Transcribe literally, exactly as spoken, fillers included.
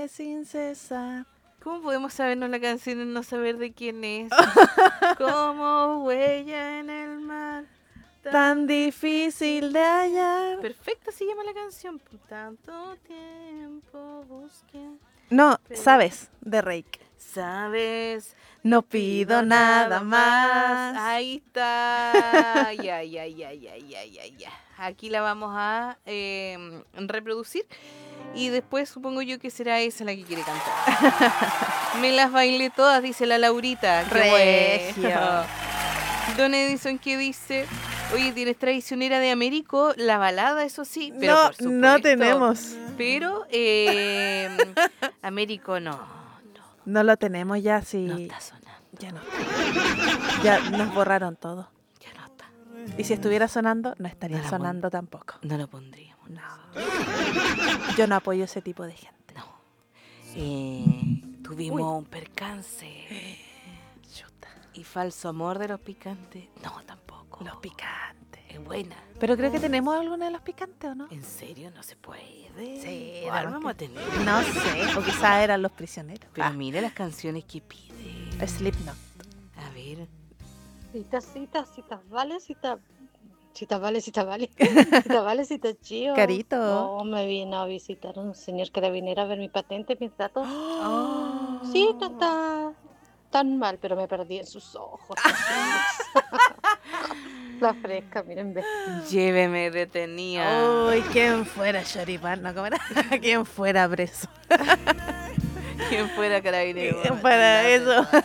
sin cesar. ¿Cómo podemos sabernos la canción y no saber de quién es? Como huella en el mar. Tan difícil de hallar. Perfecta se llama la canción. Por tanto tiempo busqué. No, Pero- sabes, de Reik. Sabes, No pido nada más. Ahí está. Ya, ya, ya, ya, ya, ya, ya. Aquí la vamos a eh, reproducir. Y después supongo yo que será esa la que quiere cantar. Me las bailé todas, dice la Laurita. Qué Regio. bueno. Don Edison que dice, oye, ¿tienes traicionera de Américo? La balada, eso sí. Pero No, por supuesto, no tenemos. Pero eh, Américo no, no, No lo tenemos ya, sí. no está sonando. Ya no. Ya nos borraron todo. Ya no está. Y si estuviera sonando, no estaría No la sonando tampoco. No lo pondríamos. No. Yo no apoyo ese tipo de gente. No. Eh, tuvimos Uy. un percance. Chuta. Y falso amor de los picantes. No, tampoco. Los picantes. Es buena. Pero creo que tenemos alguna de los picantes, ¿o no? ¿En serio? No se puede. Sí, ¿Cuál de vamos a tener? No sé, o quizás eran los prisioneros. Pero Ah, mira las canciones que pide. Slipknot. A ver. Cita, cita, cita, vale, cita. Cita, vale, cita, vale. Cita, vale, cita, chío. Carito. No, me vino a visitar un señor que viniera a ver mi patente, mis datos. Oh. Sí, no está tan mal, pero me perdí en sus ojos. La fresca, miren, ve. Lléveme detenida. Uy, ¿quién fuera Choripán? ¿No? ¿Cómo era? ¿Quién fuera preso? ¿Quién fuera carabinero? Para eso.